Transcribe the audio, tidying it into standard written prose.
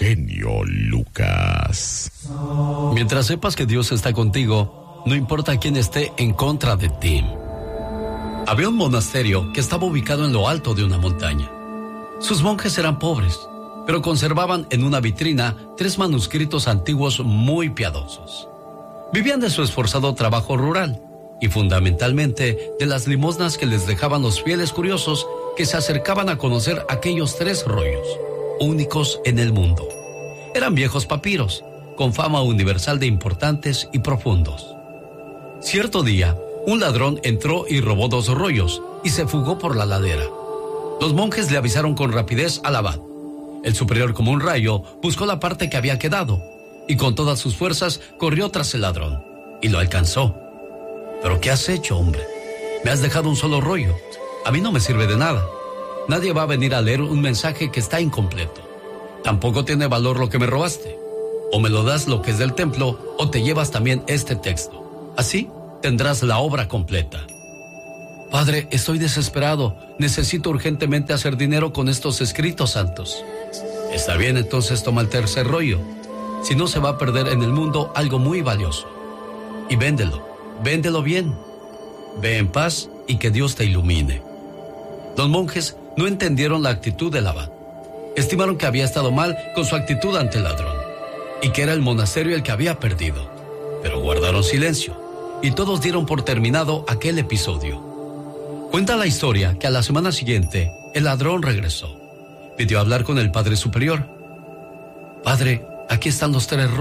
genio Lucas. Mientras sepas que Dios está contigo, no importa quién esté en contra de ti. Había un monasterio que estaba ubicado en lo alto de una montaña. Sus monjes eran pobres, pero conservaban en una vitrina 3 manuscritos antiguos muy piadosos. Vivían de su esforzado trabajo rural y fundamentalmente de las limosnas que les dejaban los fieles curiosos que se acercaban a conocer aquellos 3 rollos, únicos en el mundo. Eran viejos papiros, con fama universal de importantes y profundos. Cierto día, un ladrón entró y robó 2 rollos y se fugó por la ladera. Los monjes le avisaron con rapidez al abad. El superior, como un rayo, buscó la parte que había quedado y con todas sus fuerzas corrió tras el ladrón y lo alcanzó. ¿Pero qué has hecho, hombre? Me has dejado un solo rollo. A mí no me sirve de nada. Nadie va a venir a leer un mensaje que está incompleto. Tampoco tiene valor lo que me robaste. O me lo das lo que es del templo, o te llevas también este texto. Así tendrás la obra completa. Padre, estoy desesperado. Necesito urgentemente hacer dinero con estos escritos santos. Está bien, entonces toma el tercer rollo. Si no, se va a perder en el mundo algo muy valioso. Y véndelo bien. Ve en paz y que Dios te ilumine. Los monjes no entendieron la actitud del abad. Estimaron que había estado mal con su actitud ante el ladrón y que era el monasterio el que había perdido. Pero guardaron silencio y todos dieron por terminado aquel episodio. Cuenta la historia que a la semana siguiente el ladrón regresó. Pidió hablar con el padre superior. Padre, aquí están los 3 rollos.